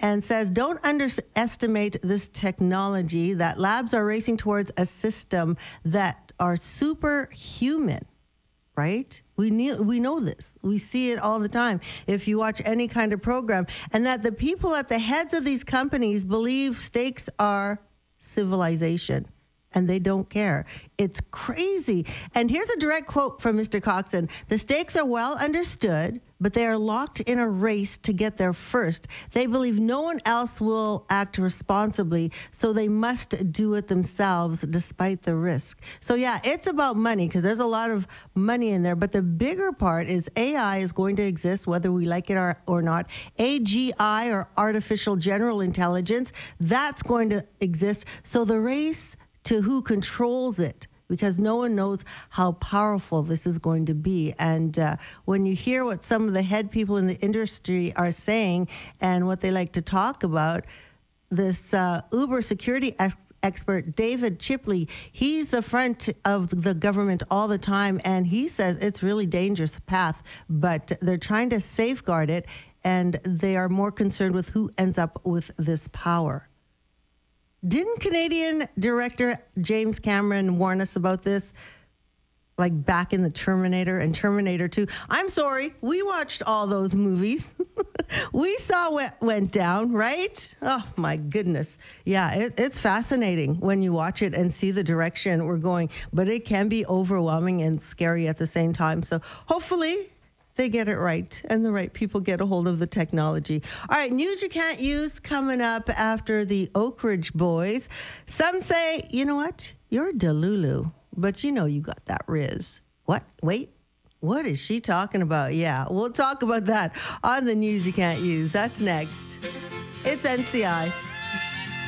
and says, don't underestimate this technology, that labs are racing towards a system that are superhuman. Right? We know this. We see it all the time if you watch any kind of program. And that the people at the heads of these companies believe stakes are civilization. And they don't care. It's crazy. And here's a direct quote from Mr. Coxon. The stakes are well understood, but they are locked in a race to get there first. They believe no one else will act responsibly, so they must do it themselves despite the risk. So yeah, it's about money because there's a lot of money in there. But the bigger part is AI is going to exist whether we like it or not. AGI, or artificial general intelligence, that's going to exist. So the race to who controls it, because no one knows how powerful this is going to be. And when you hear what some of the head people in the industry are saying and what they like to talk about, this Uber security expert, David Chipley, he's the front of the government all the time, and he says it's really dangerous path, but they're trying to safeguard it, and they are more concerned with who ends up with this power. Didn't Canadian director James Cameron warn us about this? Like back in the Terminator and Terminator 2. I'm sorry, we watched all those movies. We saw what went down, right? Oh my goodness. Yeah, it's fascinating when you watch it and see the direction we're going, but it can be overwhelming and scary at the same time. So hopefully they get it right and the right people get a hold of the technology. All right, news you can't use coming up after the Oak Ridge Boys. Some say, you know what? You're Delulu, but you know you got that Riz. What? Wait, what is she talking about? Yeah, we'll talk about that on the news you can't use. That's next. It's NCI.